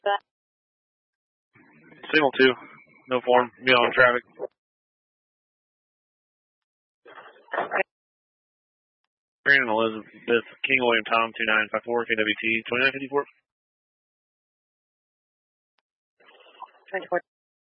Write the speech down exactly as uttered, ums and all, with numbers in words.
Signal two, no form, be on traffic. Brandon Elizabeth, King William Tom, two nine five four, K W T, twenty-nine fifty-four. twenty-four.